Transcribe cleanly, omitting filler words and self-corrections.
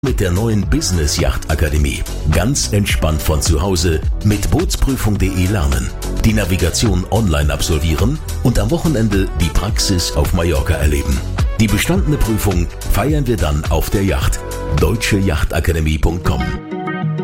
Mit der neuen Business Yacht Akademie. Ganz entspannt von zu Hause mit Bootsprüfung.de lernen. Die Navigation online absolvieren und am Wochenende die Praxis auf Mallorca erleben. Die bestandene Prüfung feiern wir dann auf der Yacht. deutscheyachtakademie.com